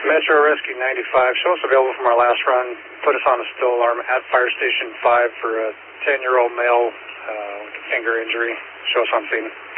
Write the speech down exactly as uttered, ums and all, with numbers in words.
Metro Rescue ninety-five, show us available from our last run. Put us on a still alarm at Fire Station five for a ten-year-old male uh, with a finger injury. Show us on scene.